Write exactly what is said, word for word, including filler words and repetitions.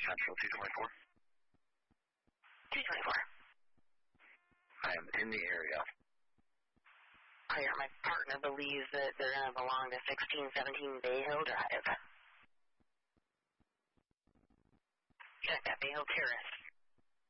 Central two twenty-four. two twenty-four. I am in the area. Oh, yeah, my partner believes that they're going to belong to sixteen seventeen Bay Hill Drive. Check that, Bay Hill Terrace.